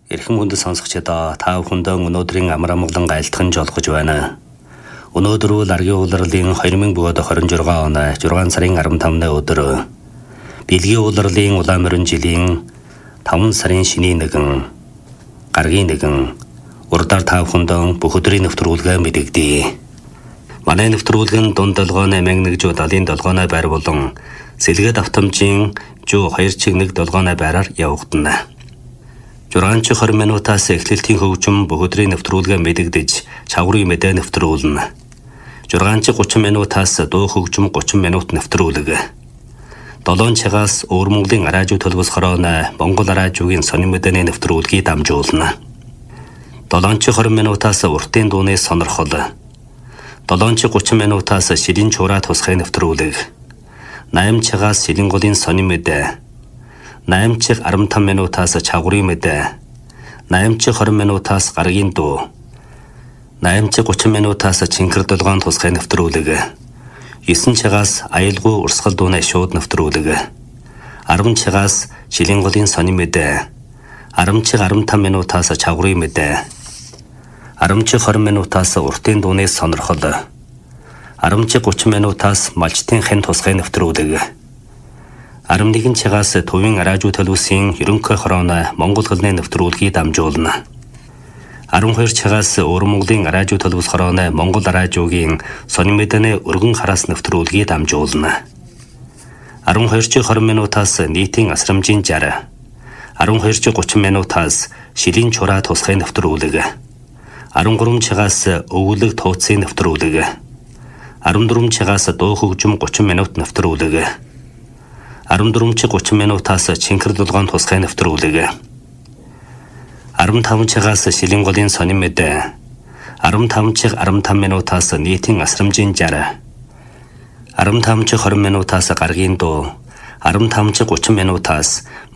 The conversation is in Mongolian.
Эрхэм хүндэт сонсогчдоо та бүхэндээ өнөөдрийн амар амгалан айлтган жолгож байна. Өнөөдөр Аргийн улирлын 2026 оны 6 сарын 15-ны өдөр Бэлгийн улирлын улаан морин жилийн 5 сарын шний нэгэн гаргийн нэгэн урдаар та бүхэндээ бүх өдрийн нэвтрүүлгээ мэдэгдэе. Манай нэвтрүүлгэн дунд долгооны 1170-ийн долгооны байр болон сэлгээд автомжийн 2 долгооны байраар явагдана. 6-20 минутаас эхлэлтийн хөгжим бүх өдрийн нэвтрүүлгээ мэдэгдэж чаврын мэдээ нэвтрүүлнэ. 6-30 минутаас дуу хөгжим 30 минут нэвтрүүлэг. 7 цагаас Өвөр Монголын радио төлбөс хорооны Монгол радиогийн сонин мэдээний нэвтрүүлгийг дамжуулна. 7-20 минутаас уртын дууны сонирхол. 7-30 минутаас шилэн чураа тусгай нэвтрүүлэг. 8 цагаас шилэн голын сонин мэдээ. 8-15 минутаас чаврын мэдээ. 8-20 минутаас гаргийн дуу. 8-30 минутаас чингэр долгоон тусгай нэвтрүүлэг. 9 цагаас аялгүй урсгал дууны шууд нэвтрүүлэг. 10 цагаас шилэн голын сонин мэдээ. 10-15 минутаас чаврын мэдээ. 10-20 минутаас уртын дууны сонирхол. 10-30 минутаас малчтын хэн тусгай нэвтрүүлэг. 11 цагаас төвийн радио төлөвсийн ерөнхий хорооны Монгол хэлний нэвтрүүлгийг дамжуулна. 12 цагаас Өвөр Монголын радио төлөвс хорооны Монгол радиогийн сонин мэдээний өргөн хараас нэвтрүүлгийг дамжуулна. 12-20 минутаас нийтийн асрамжийн 60. 12-30 минутаас шилэн чураа тусгай нэвтрүүлэг. 13 цагаас өвлөг тууцын нэвтрүүлэг. 14 цагаас дуу хөгжим 30 минут нэвтрүүлэг. 14-30 минутаас чингэр долгоон тусгай нэвтрүүлэг. 15 цагаас шилэн голын сонин мэдээ. 15-15 минутаас нийтийн асрамжийн 60. 15-20 минутаас гаргийн дуу. 15-30 минутаас